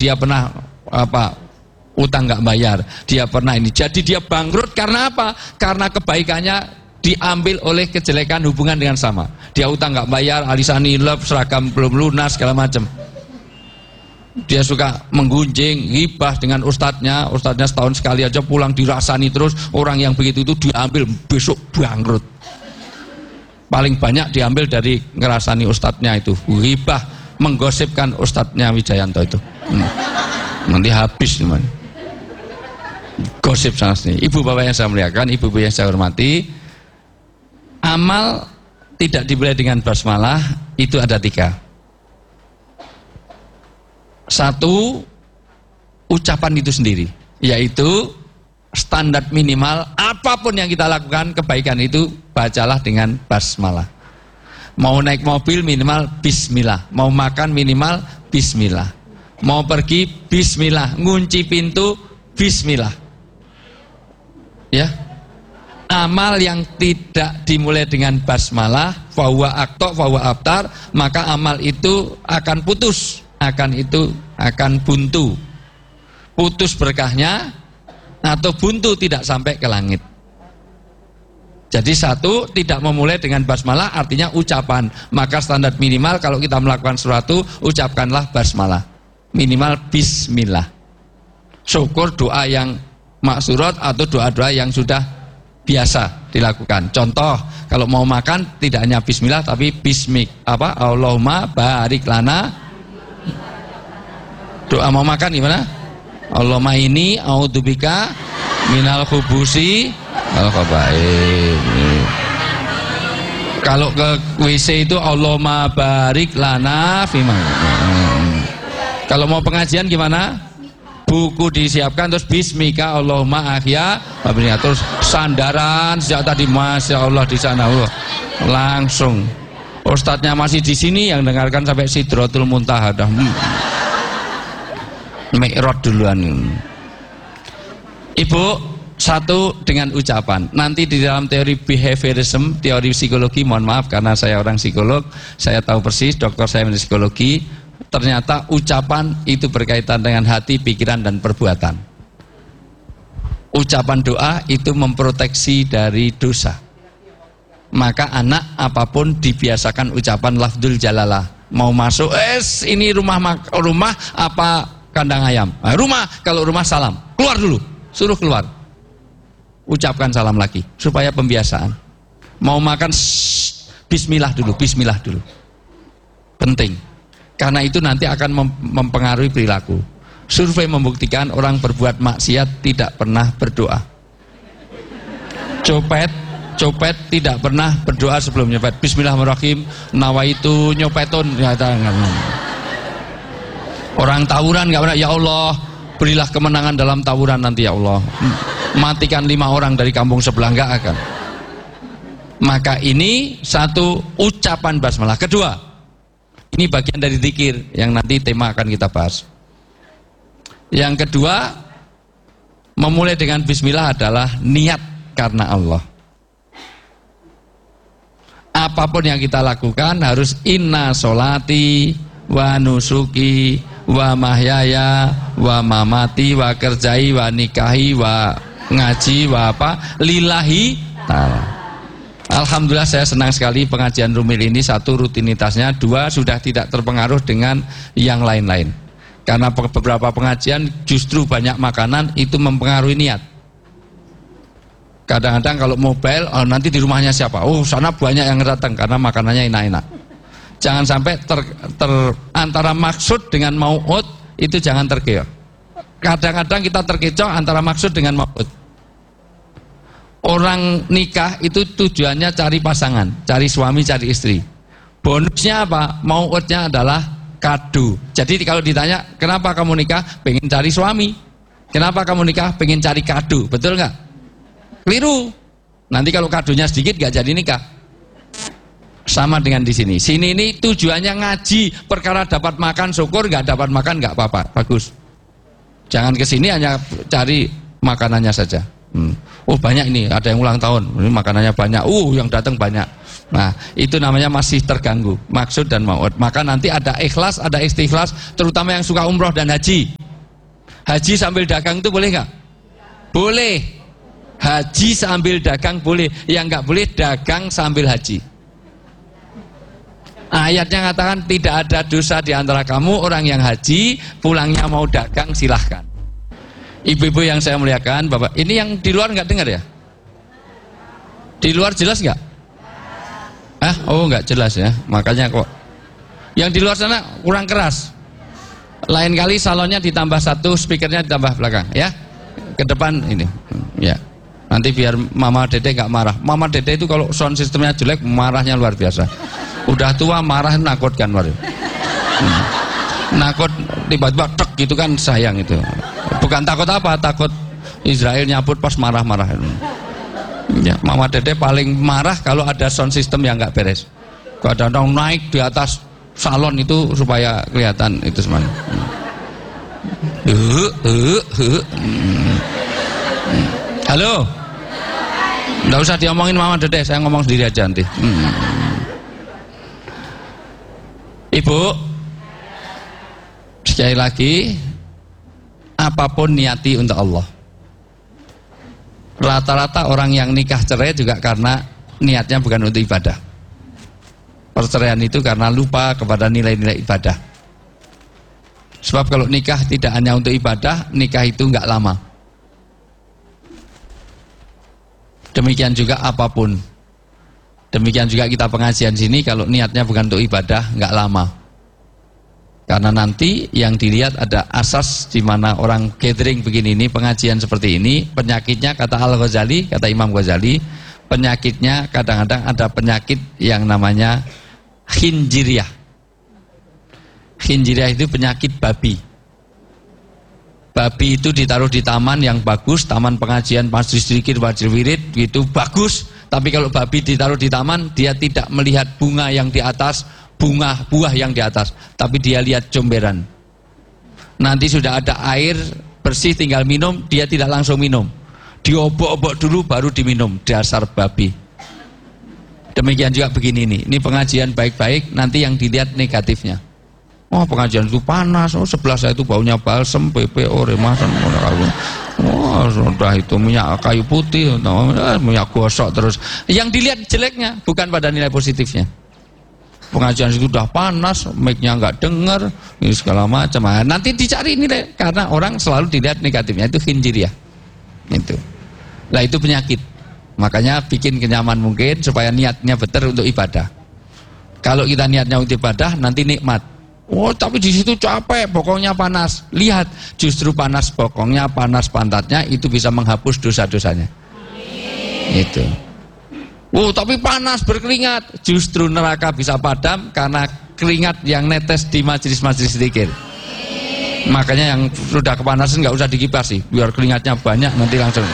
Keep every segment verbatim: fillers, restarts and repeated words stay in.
dia pernah apa utang nggak bayar, dia pernah ini. Jadi dia bangkrut karena apa? Karena kebaikannya diambil oleh kejelekan hubungan dengan sama. Dia utang nggak bayar, alisan nilep, seragam belum lunas, segala macam. Dia suka menggunjing, ghibah dengan ustadznya, ustadznya setahun sekali aja pulang dirasani terus, orang yang begitu itu diambil besok bangkrut. Paling banyak diambil dari ngerasani ustadznya itu, ghibah, menggosipkan ustadznya Wijayanto itu. Hmm. Nanti habis teman. Gosip sana sini. Ibu bapak yang saya muliakan, ibu ibu yang saya hormati, amal tidak dimulai dengan basmalah itu ada tiga. Satu, ucapan itu sendiri, yaitu standar minimal apapun yang kita lakukan kebaikan itu bacalah dengan basmalah. Mau naik mobil minimal bismillah, mau makan minimal bismillah, mau pergi bismillah, ngunci pintu bismillah. Ya, amal yang tidak dimulai dengan basmalah, fahuwa akto, fahuwa abtar, maka amal itu akan putus. Akan itu akan buntu, putus berkahnya atau buntu tidak sampai ke langit. Jadi satu, tidak memulai dengan basmalah artinya ucapan, maka standar minimal kalau kita melakukan sesuatu ucapkanlah basmalah, minimal bismillah. Syukur doa yang maksurat atau doa-doa yang sudah biasa dilakukan. Contoh, kalau mau makan tidak hanya bismillah tapi bismik apa Allahumma barik lana. Doa mau makan gimana? Allahumma ini a'udzubika minal khubusi wal khaba'ith. Kalau ke W C itu Allahumma barik lana fima. Kalau mau pengajian gimana? Buku disiapkan terus bismika Allahumma ahya terus sandaran sejak tadi masya Allah di sana Allah. Langsung ustadznya masih di sini yang dengarkan sampai Sidratul Muntaha dah. Mi'raj duluan. Ibu, satu dengan ucapan. Nanti di dalam teori behaviorism, teori psikologi, mohon maaf karena saya orang psikolog, saya tahu persis, dokter saya mengenai psikologi, ternyata ucapan itu berkaitan dengan hati, pikiran dan perbuatan. Ucapan doa itu memproteksi dari dosa. Maka anak apapun dibiasakan ucapan lafdzul jalalah. Mau masuk, es ini rumah rumah apa kandang ayam. Nah, rumah, kalau rumah salam, keluar dulu, suruh keluar. Ucapkan salam lagi, supaya pembiasaan. Mau makan, shh, bismillah dulu, bismillah dulu. Penting, karena itu nanti akan mem mempengaruhi perilaku. Survei membuktikan orang berbuat maksiat tidak pernah berdoa. Copet, copet tidak pernah berdoa sebelum nyopet. Bismillahirrahmanirrahim, nawaitu nyopetun, ya tangan. Orang tawuran nggak pernah, ya Allah berilah kemenangan dalam tawuran nanti ya Allah, matikan lima orang dari kampung sebelah, nggak akan. Maka ini satu ucapan basmalah. Kedua, ini bagian dari zikir yang nanti tema akan kita bahas. Yang kedua, memulai dengan bismillah adalah niat karena Allah. Apapun yang kita lakukan harus inna sholati wa nusuki wa mahyaya wa mamati wa kerjai wa nikahi wa ngaji wa apa lillahi ta'ala. Alhamdulillah saya senang sekali pengajian Rumil ini, satu rutinitasnya, dua sudah tidak terpengaruh dengan yang lain-lain. Karena beberapa pengajian justru banyak makanan itu mempengaruhi niat. Kadang-kadang kalau mobile, oh nanti di rumahnya siapa? Oh sana banyak yang datang karena makanannya enak-enak. Jangan sampai ter, ter, antara maksud dengan mau'ud itu jangan terkecoh. Kadang-kadang kita terkecoh antara maksud dengan mau'ud. Orang nikah itu tujuannya cari pasangan, cari suami, cari istri. Bonusnya apa? Mau'udnya adalah kado. Jadi kalau ditanya, kenapa kamu nikah? Pengen cari suami. Kenapa kamu nikah? Pengen cari kado. Betul nggak? Keliru. Nanti kalau kadonya sedikit nggak jadi nikah. Sama dengan di sini. Sini ini tujuannya ngaji, perkara dapat makan syukur, nggak dapat makan nggak apa-apa, bagus. Jangan ke sini hanya cari makanannya saja. Hmm. Oh banyak ini, ada yang ulang tahun, ini makanannya banyak. Uh yang datang banyak. Nah, itu namanya masih terganggu maksud dan maud. Maka nanti ada ikhlas, ada istikhlas, terutama yang suka umroh dan haji. Haji sambil dagang itu boleh nggak? Boleh. Haji sambil dagang boleh. Yang nggak boleh dagang sambil haji. Ayatnya katakan tidak ada dosa di antara kamu orang yang haji, pulangnya mau dagang silahkan. Ibu-ibu yang saya muliakan, Bapak, ini yang di luar nggak dengar ya? Di luar jelas nggak? Ah, oh nggak jelas ya, makanya kok. Yang di luar sana kurang keras. Lain kali salonnya ditambah satu, speakernya ditambah belakang, ya. Ke depan ini, ya. Nanti biar Mama Dede nggak marah. Mama Dede itu kalau sound sistemnya jelek, marahnya luar biasa. Udah tua marah nakutkan baru. Hmm. Nakut tiba-tiba tek gitu kan sayang itu. Bukan takut apa, takut Israel nyabut pas marah-marah. Ya, Mama Dede paling marah kalau ada sound system yang nggak beres. Kadang-kadang naik di atas salon itu supaya kelihatan itu semuanya. Uh, uh, uh. Halo, nggak usah diomongin Mama Dede, saya ngomong sendiri aja nanti. Hmm. Ibu, sekali lagi, apapun niati untuk Allah. Rata-rata orang yang nikah cerai juga karena niatnya bukan untuk ibadah. Perceraian itu karena lupa kepada nilai-nilai ibadah. Sebab kalau nikah tidak hanya untuk ibadah, nikah itu enggak lama. Demikian juga apapun. Demikian juga kita pengajian sini, kalau niatnya bukan untuk ibadah, enggak lama. Karena nanti yang dilihat ada asas di mana orang gathering begini ini, pengajian seperti ini, penyakitnya kata Al-Ghazali, kata Imam Ghazali, penyakitnya kadang-kadang ada penyakit yang namanya khinjiriyah. Khinjiriyah itu penyakit babi. Babi itu ditaruh di taman yang bagus, taman pengajian, majlis zikir, majlis wirid, itu bagus. Tapi kalau babi ditaruh di taman, dia tidak melihat bunga yang di atas, bunga buah yang di atas, tapi dia lihat comberan. Nanti sudah ada air bersih tinggal minum, dia tidak langsung minum, diobok-obok dulu baru diminum. Dasar babi. Demikian juga begini nih, ini pengajian baik-baik, nanti yang dilihat negatifnya. Oh, pengajian itu panas, oh sebelah saya itu baunya balsem, P P O, remasan, oh sudah itu minyak kayu putih, minyak gosok terus. Yang dilihat jeleknya, bukan pada nilai positifnya. Pengajian itu sudah panas, mic-nya nggak dengar, ini segala macam. Nah, nanti dicari nilai, karena orang selalu dilihat negatifnya, itu khinjiriyah. Itu. Lah itu penyakit. Makanya bikin kenyaman mungkin supaya niatnya betul untuk ibadah. Kalau kita niatnya untuk ibadah, nanti nikmat. Oh, tapi di situ capek, bokongnya panas. Lihat, justru panas bokongnya, panas pantatnya itu bisa menghapus dosa-dosanya. Itu. Oh, tapi panas berkeringat, justru neraka bisa padam karena keringat yang netes di majelis-majelis zikir. Makanya yang sudah kepanasan nggak usah dikipasi, biar keringatnya banyak nanti langsung.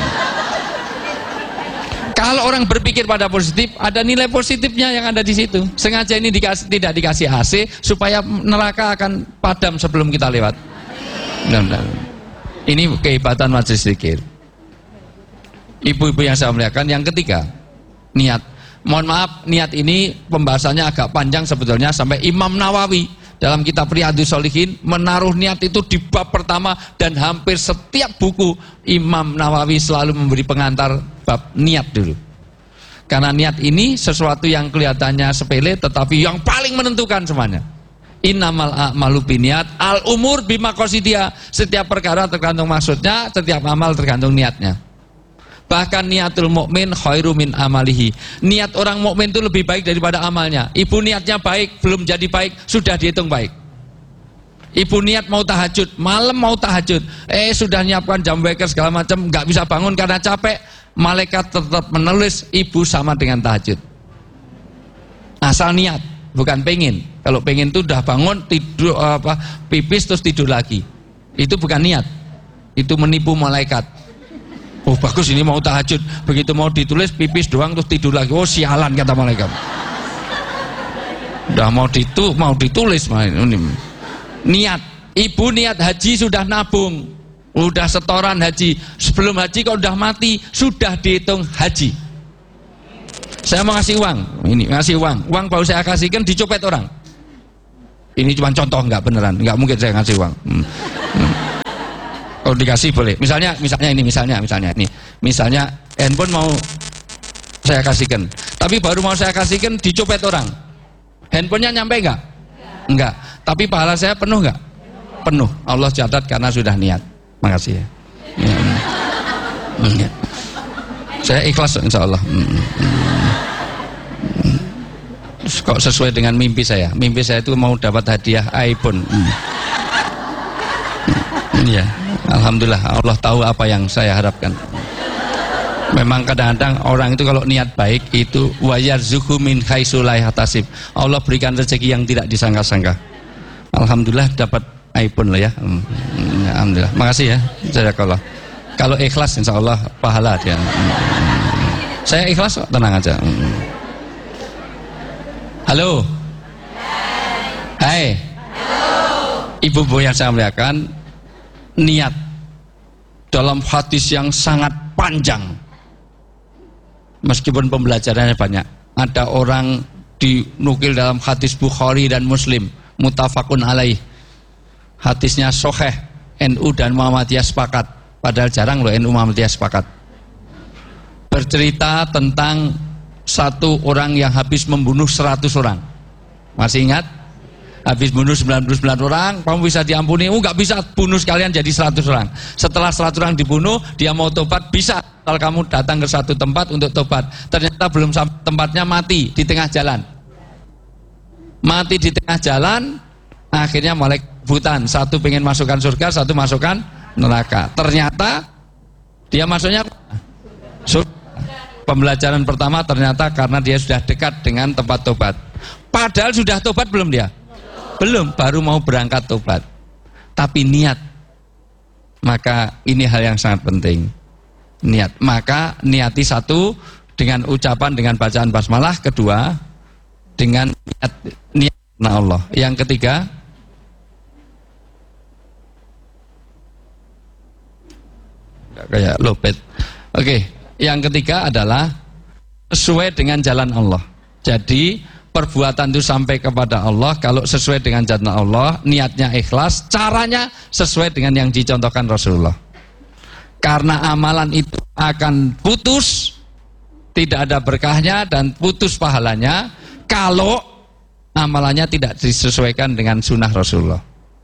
Kalau orang berpikir pada positif, ada nilai positifnya yang ada di situ. Sengaja ini dikasih, tidak dikasih A C supaya neraka akan padam sebelum kita lewat. Benar-benar. Ini kehebatan majelis zikir. Ibu-ibu yang saya muliakan, yang ketiga, niat. Mohon maaf, niat ini pembahasannya agak panjang sebetulnya, sampai Imam Nawawi dalam kitab Riyadhus Shalihin menaruh niat itu di bab pertama, dan hampir setiap buku Imam Nawawi selalu memberi pengantar bab niat dulu. Karena niat ini sesuatu yang kelihatannya sepele tetapi yang paling menentukan semuanya. Innamal a'malu binniyat, al umur bimaqasidiha. Setiap perkara tergantung maksudnya, setiap amal tergantung niatnya. Bahkan niatul mukmin khairu min amalihi. Niat orang mukmin itu lebih baik daripada amalnya. Ibu niatnya baik, belum jadi baik, sudah dihitung baik. Ibu niat mau tahajud, malam mau tahajud, eh sudah nyiapkan jam waker segala macam, nggak bisa bangun karena capek, malaikat tetap menulis ibu sama dengan tahajud. Asal niat, bukan pengen. Kalau pengen itu udah bangun, tidur apa, pipis terus tidur lagi. Itu bukan niat. Itu menipu malaikat. Oh bagus, ini mau tahajud, begitu mau ditulis pipis doang terus tidur lagi. Oh sialan, kata malaikat. Udah mau ditu, mau ditulis ini. Niat. Ibu niat haji sudah nabung, udah setoran haji. Sebelum haji kalau udah mati sudah dihitung haji. Saya mau ngasih uang, ini ngasih uang, uang baru saya kasihkan dicopet orang. Ini cuma contoh, nggak beneran, nggak mungkin saya ngasih uang. Hmm. Hmm. Kalau dikasih boleh. Misalnya, misalnya ini, misalnya, misalnya ini, misalnya handphone mau saya kasihkan, tapi baru mau saya kasihkan dicopet orang. Handphonenya nyampe nggak? Enggak. Tapi pahala saya penuh nggak? Penuh. Allah catat karena sudah niat. Makasih ya. Ya. Hmm. Ya. Saya ikhlas insya Allah. Hmm. Hmm. Kok sesuai dengan mimpi saya? Mimpi saya itu mau dapat hadiah iPhone. Hmm. Ya, alhamdulillah Allah tahu apa yang saya harapkan. Memang kadang-kadang orang itu kalau niat baik itu wayarzuqhu min haitsu la yahtasib. Allah berikan rezeki yang tidak disangka-sangka. Alhamdulillah dapat iPhone lah ya. Hmm. Alhamdulillah. Makasih ya. Jazakallah. Kalau ikhlas insya Allah pahala dia. Hmm. Saya ikhlas kok, tenang aja. Hmm. Halo. Hai. Ibu Bu yang saya muliakan, niat dalam hadis yang sangat panjang, meskipun pembelajarannya banyak. Ada orang dinukil dalam hadis Bukhari dan Muslim, muttafaqun alaih, hadisnya sahih, N U dan Muhammadiyah sepakat, padahal jarang loh N U Muhammadiyah sepakat. Bercerita tentang satu orang yang habis membunuh seratus orang. Masih ingat? Habis bunuh sembilan puluh sembilan orang, kamu bisa diampuni? Oh, nggak bisa, bunuh sekalian jadi seratus orang. Setelah seratus orang dibunuh, dia mau tobat, bisa. Kalau kamu datang ke satu tempat untuk tobat, ternyata belum sampai tempatnya, mati di tengah jalan. Mati di tengah jalan, akhirnya malaikat butan. Satu pengen masukkan surga, satu masukkan neraka. Ternyata dia masuknya surga. Pembelajaran pertama ternyata karena dia sudah dekat dengan tempat tobat. Padahal sudah tobat belum dia? Belum, baru mau berangkat tobat. Tapi niat. Maka ini hal yang sangat penting. Niat. Maka niati satu dengan ucapan, dengan bacaan basmalah. Kedua, dengan niat, niat karena Allah. Yang ketiga, kayak lopet. Oke, yang ketiga adalah sesuai dengan jalan Allah. Jadi perbuatan itu sampai kepada Allah kalau sesuai dengan jalan Allah, niatnya ikhlas, caranya sesuai dengan yang dicontohkan Rasulullah. Karena amalan itu akan putus, tidak ada berkahnya dan putus pahalanya kalau amalannya tidak disesuaikan dengan sunnah Rasulullah.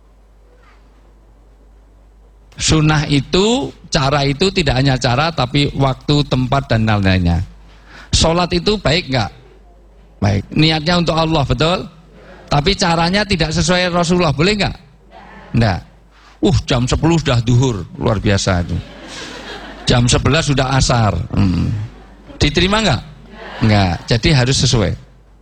Sunnah itu, cara itu tidak hanya cara tapi waktu, tempat dan lain-lainnya. Sholat itu baik enggak? Baik, niatnya untuk Allah, betul? Tapi caranya tidak sesuai Rasulullah, boleh enggak? Enggak. Uh, jam sepuluh sudah duhur, luar biasa itu. Jam sebelas sudah asar. Hmm. Diterima enggak? Enggak. Jadi harus sesuai.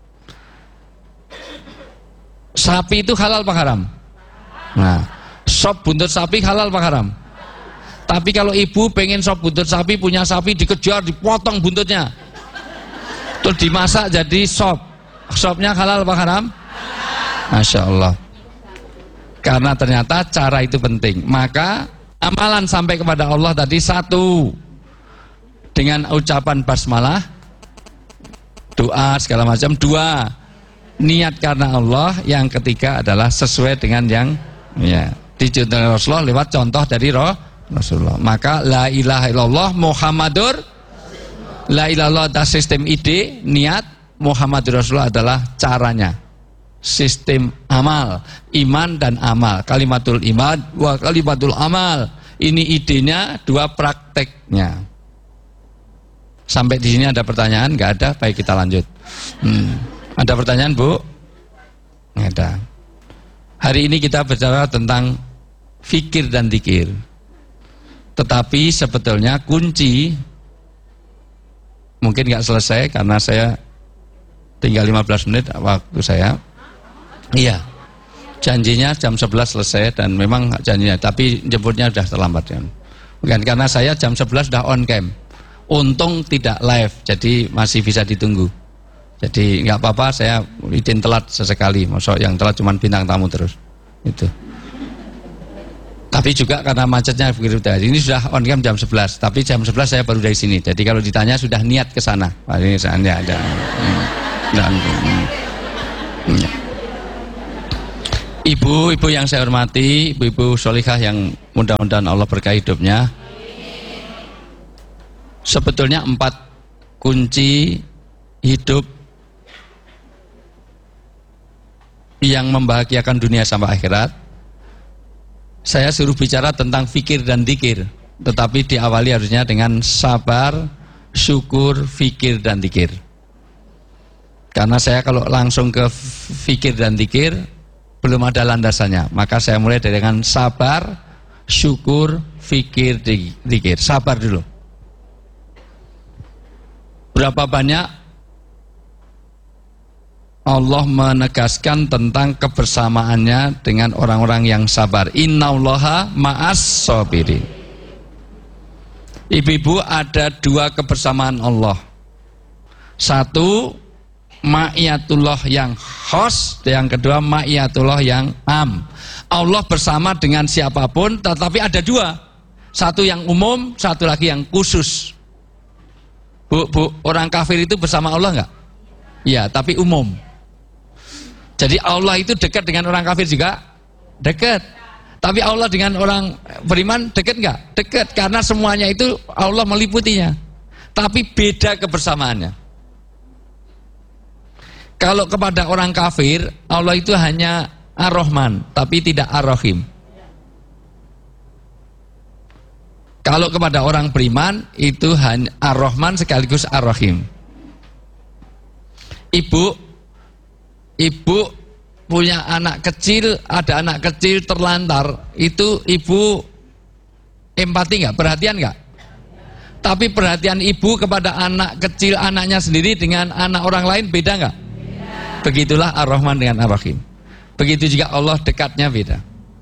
Sapi itu halal apa haram? Nah, sop buntut sapi halal apa haram? Tapi kalau ibu pengen sop buntut sapi, punya sapi, dikejar, dipotong buntutnya, terus dimasak jadi sop. Sopnya halal apa haram? Masya Allah. Karena ternyata cara itu penting. Maka amalan sampai kepada Allah tadi satu, dengan ucapan basmalah, doa segala macam. Dua, niat karena Allah. Yang ketiga adalah sesuai dengan yang ya dicontohkan Rasulullah lewat contoh dari roh Rasulullah. Maka la ilaha illallah Muhammadur, la ilaha illallah adalah sistem ide, niat, Muhammadur Rasulullah adalah caranya, sistem amal, iman dan amal. Kalimatul iman wa kalimatul amal, ini idenya, dua prakteknya. Sampai di sini ada pertanyaan? Nggak ada? Baik, kita lanjut. Hmm. Ada pertanyaan, Bu? Nggak ada. Hari ini kita bicara tentang fikir dan zikir. Tetapi sebetulnya kunci, mungkin nggak selesai karena saya tinggal lima belas menit waktu saya. Iya, janjinya jam sebelas selesai dan memang janjinya, tapi jemputnya sudah terlambat kan. Bukan, karena saya jam sebelas sudah on cam. Untung tidak live, jadi masih bisa ditunggu. Jadi nggak apa-apa, saya izin telat sesekali. Maksud yang telat cuma bintang tamu terus. Itu. Tapi juga karena macetnya begitu tadi. Ini sudah on cam jam sebelas, tapi jam sebelas saya baru dari sini. Jadi kalau ditanya sudah niat ke sana. Wah, ini saya ada. Hmm. Dan, hmm. Hmm. Ibu-ibu yang saya hormati, ibu-ibu sholihah yang mudah-mudahan Allah berkahi hidupnya. Sebetulnya empat kunci hidup yang membahagiakan dunia sampai akhirat. Saya suruh bicara tentang fikir dan dikir, tetapi diawali harusnya dengan sabar, syukur, fikir dan dikir. Karena saya kalau langsung ke fikir dan dikir belum ada landasannya, maka saya mulai dengan sabar, syukur, fikir, dikir. Sabar dulu. Berapa banyak Allah menegaskan tentang kebersamaannya dengan orang-orang yang sabar. Innallaha ma'as sabirin. Ibu-ibu, ada dua kebersamaan Allah. Satu, ma'iyatullah yang khos, yang kedua ma'iyatullah yang am. Allah bersama dengan siapapun, tetapi ada dua. Satu yang umum, satu lagi yang khusus. Bu, bu, orang kafir itu bersama Allah enggak? Iya, tapi umum. Jadi Allah itu dekat dengan orang kafir juga? Dekat. Tapi Allah dengan orang beriman dekat enggak? Dekat, karena semuanya itu Allah meliputinya. Tapi beda kebersamaannya. Kalau kepada orang kafir, Allah itu hanya Ar-Rahman, tapi tidak Ar-Rahim. Kalau kepada orang beriman, itu hanya Ar-Rahman sekaligus Ar-Rahim. Ibu Ibu punya anak kecil, ada anak kecil terlantar, itu ibu empati nggak, perhatian nggak? Tapi perhatian ibu kepada anak kecil anaknya sendiri dengan anak orang lain beda nggak? Begitulah Ar-Rahman dengan Ar-Rahim. Begitu juga Allah dekatnya beda.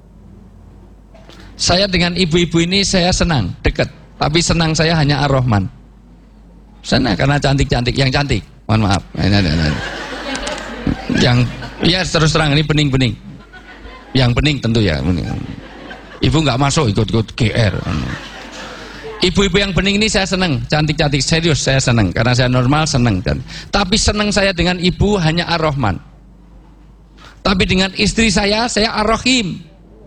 Saya dengan ibu-ibu ini saya senang, dekat. Tapi senang saya hanya Ar-Rahman. Senang karena cantik-cantik, yang cantik. Mohon maaf. Yang ya terus terang ini bening-bening, yang bening tentu ya. Ibu nggak masuk ikut-ikut G R. Ibu-ibu yang bening ini saya senang, cantik-cantik, serius saya senang karena saya normal senang. Dan tapi senang saya dengan ibu hanya Ar-Rahman. Tapi dengan istri saya saya Ar-Rahim.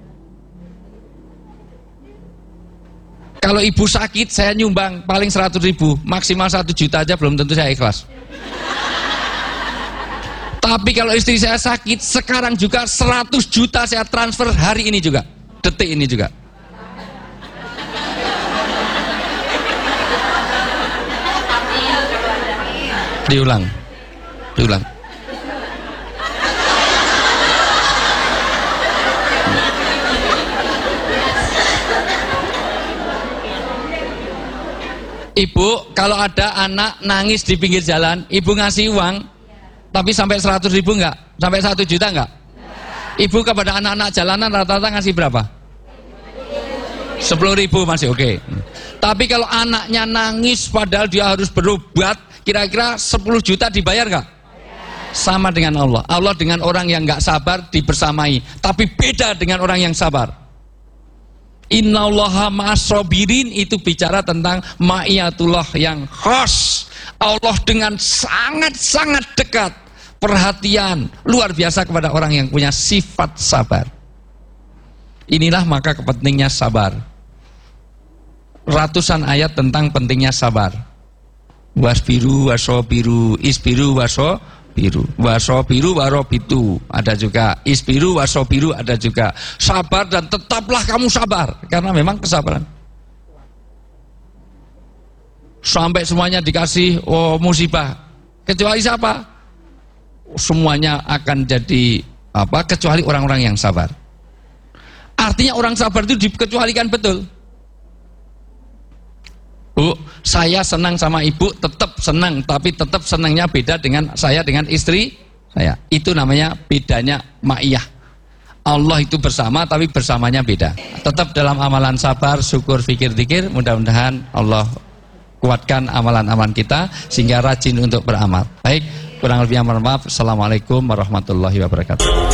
Kalau ibu sakit saya nyumbang paling seratus ribu, maksimal satu juta aja belum tentu saya ikhlas. Tapi kalau istri saya sakit, sekarang juga seratus juta saya transfer hari ini juga, detik ini juga. Diulang, diulang. Ibu, kalau ada anak nangis di pinggir jalan, ibu ngasih uang. Tapi sampai seratus ribu enggak? Sampai satu juta enggak? Ibu kepada anak-anak jalanan rata-rata ngasih berapa? sepuluh ribu masih oke. Okay. Tapi kalau anaknya nangis padahal dia harus berobat, kira-kira sepuluh juta dibayar enggak? Sama dengan Allah. Allah dengan orang yang enggak sabar dibersamai. Tapi beda dengan orang yang sabar. Innallaha ma'as-sabirin itu bicara tentang ma'iyatullah yang khas. Allah dengan sangat-sangat dekat, perhatian luar biasa kepada orang yang punya sifat sabar. Inilah maka pentingnya sabar. Ratusan ayat tentang pentingnya sabar. Wasbiru wasobiru, isbiru wasobiru, wasobiru warobitu, ada juga isbiru wasobiru, ada juga sabar dan tetaplah kamu sabar, karena memang kesabaran. Sampai semuanya dikasih oh, musibah, kecuali siapa? Semuanya akan jadi apa? Kecuali orang-orang yang sabar. Artinya orang sabar itu dikecualikan betul. Bu, saya senang sama ibu, tetap senang, tapi tetap senangnya beda dengan saya dengan istri saya. Itu namanya bedanya ma'iyah. Allah itu bersama, tapi bersamanya beda. Tetap dalam amalan sabar, syukur, fikir, dzikir. Mudah-mudahan Allah kuatkan amalan-amalan kita sehingga rajin untuk beramal. Baik, kurang lebihnya mohon maaf. Assalamualaikum warahmatullahi wabarakatuh.